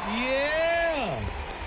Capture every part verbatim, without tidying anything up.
예.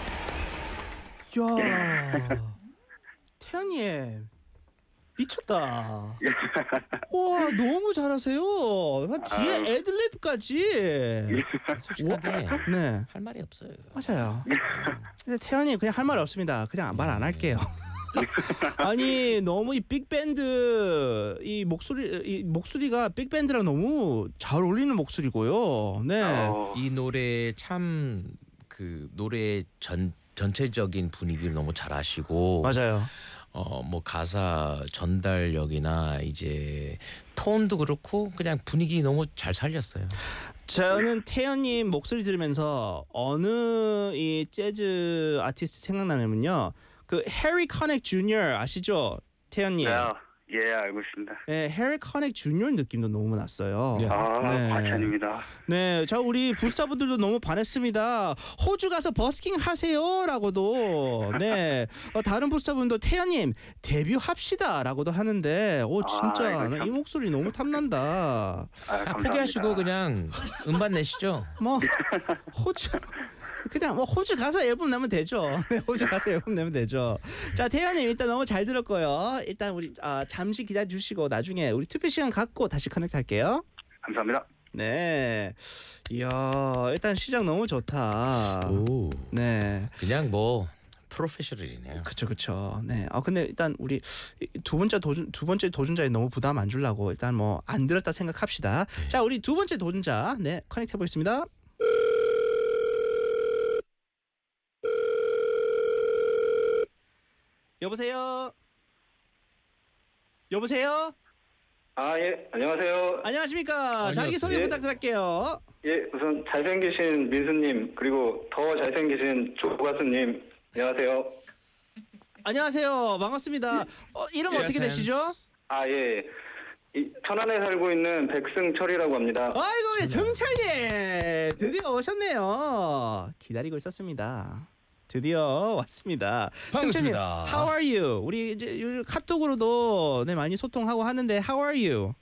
야, 태연님 미쳤다. 와, 너무 잘하세요. 뒤에 아유. 애드립까지. 솔직하게 네, 할 말이 없어요. 맞아요. 근데 태연이 그냥 할 말 없습니다. 그냥 말 안 할게요. 아니 너무 이 빅밴드 이 목소리 이 목소리가 빅밴드랑 너무 잘 어울리는 목소리고요. 네. 어, 이 노래 참 그 노래 전 전체적인 분위기를 너무 잘 아시고 맞아요. 어 뭐 가사 전달력이나 이제 톤도 그렇고 그냥 분위기 너무 잘 살렸어요. 저는 태연님 목소리 들으면서 어느 이 재즈 아티스트 생각나냐면요. 그 해리 커넥 주니어 아시죠? 태연님. 아, 예, 알고 있습니다. 네, 해리 커넥 주니어 느낌도 너무 났어요. 네. 아, 네. 과찬입니다. 네, 자 우리 부스타분들도 너무 반했습니다. 호주 가서 버스킹 하세요라고도. 네, 어, 다른 부스타분도 태연님 데뷔합시다라고도 하는데, 오 진짜 아, 이거 참- 이 목소리 너무 탐난다. 아, 다 감사합니다. 포기하시고 그냥 음반 내시죠. 뭐 호주 그냥 뭐 호주 가서 앨범 내면 되죠. 네, 호주 가서 앨범 내면 되죠. 자 태연님 일단 너무 잘 들었고요. 일단 우리 아, 잠시 기다려 주시고 나중에 우리 투표 시간 갖고 다시 커넥트 할게요. 감사합니다. 네, 이야 일단 시작 너무 좋다. 오, 네, 그냥 뭐 프로페셔널이네요. 그쵸 그쵸. 네, 아 근데 일단 우리 두 번째 도전 두 번째 도전자에 너무 부담 안 주려고 일단 뭐 안 들었다 생각합시다. 자 우리 두 번째 도전자 네 커넥트 해보겠습니다. 여보세요. 여보세요. 아, 예, 안녕하세요. 안녕하십니까. 자기 소개 예. 부탁드릴게요. 예, 우선 잘생기신 민수님, 그리고 더 잘생기신 조가수님, 안녕하세요. 안녕하세요. 반갑습니다. 어, 이름 어떻게 되시죠? 아, 예. 이, 천안에 살고 있는 백승철이라고 합니다. 아이고 우리 승철님 드디어 오셨네요. 기다리고 있었습니다. 드디어 왔습니다. 승철님, 반갑습니다. How are you? 우리 이제 요즘 카톡으로도 네 많이 소통하고 하는데 How are you?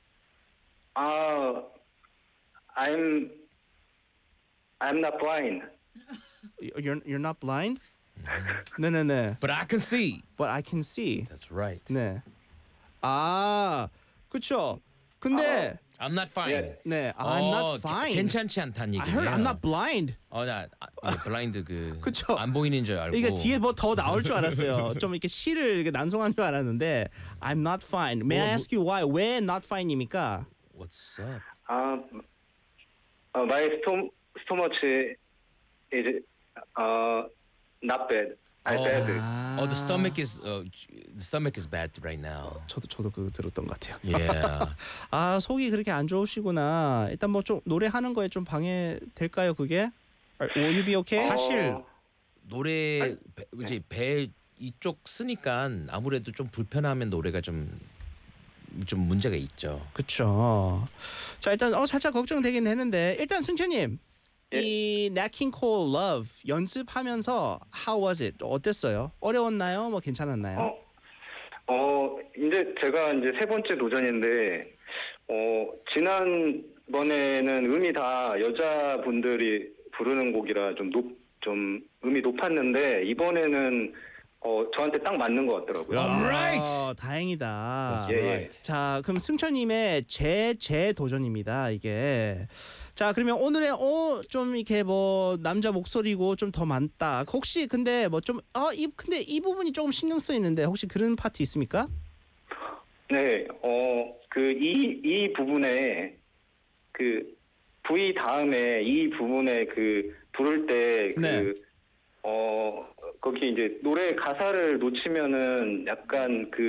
아, I'm, I'm not blind. You're you're not blind? 네네네. But I can see. But I can see. That's right. 네. 아, 그쵸. 근데 I'm not fine. 예. 네, I'm 어, not fine. 괜찮지 않다는 I 얘기예요. heard I'm not blind. 어, 나 아, 예, 블라인드 그 그쵸. 안 보이는 줄 알고. 이게 뒤에 뭐 더 나올 줄 알았어요. 좀 이렇게 시를 이렇게 난송한 줄 알았는데 I'm not fine. May I 뭐, ask you why? 왜 not fine입니까? What's up? 아, 어, my stom- stomach is, uh, not bad. I 어. bad. 아, Oh, the stomach is uh, the stomach is bad right now. 저도 저도 그거 들었던 것 같아요. Yeah. 아, 속이 그렇게 안 좋으시구나. 일단 뭐 좀 노래하는 거에 좀 방해 될까요, 그게? Will you be okay? 사실 어, 노래 아니, 배, 이제 배 이쪽 쓰니까 아무래도 좀 불편하면 노래가 좀 좀 문제가 있죠. 그쵸. 자 일단 어 살짝 걱정되긴 했는데 일단 승철님 예. 이 Nat King Cole Love 연습하면서 How was it? 어땠어요? 어려웠나요? 뭐 괜찮았나요? 어, 어, 이제 제가 이제 세 번째 도전인데, 어, 지난번에는 음이 다 여자분들이 부르는 곡이라 좀 높, 좀 음이 높았는데, 이번에는 어, 저한테 딱 맞는 것 같더라고요. Alright. 아, 다행이다. 예, 예. 자 그럼 승철님의 제제 도전입니다 이게. 자 그러면 오늘의 어좀 이렇게 뭐 남자 목소리고 좀 더 많다. 혹시 근데 뭐 좀 아 이 근데 이 부분이 조금 신경 쓰이는데 혹시 그런 파트 있습니까? 네, 어, 그, 이, 이 부분에, 그, V 다음에 이 부분에 그, 부를 때, 그, 네. 어, 거기 이제 노래 가사를 놓치면은 약간 그,